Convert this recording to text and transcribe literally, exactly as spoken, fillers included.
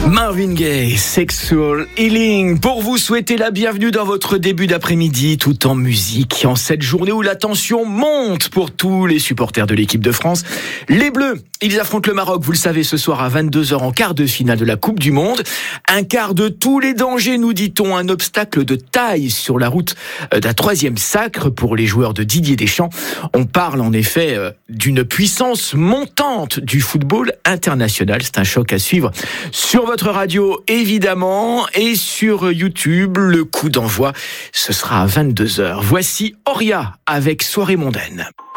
Marvin Gaye, Sexual Healing, pour vous souhaiter la bienvenue dans votre début d'après-midi tout en musique. En cette journée où la tension monte pour tous les supporters de l'équipe de France, les Bleus, ils affrontent le Maroc, vous le savez, ce soir à vingt-deux heures en quart de finale de la Coupe du Monde. Un quart de tous les dangers, nous dit-on, un obstacle de taille sur la route d'un troisième sacre pour les joueurs de Didier Deschamps. On parle en effet d'une puissance montante du football international. C'est un choc à suivre sur votre radio, évidemment, et sur YouTube. Le coup d'envoi, ce sera à vingt-deux heures. Voici Auria avec Soirée mondaine.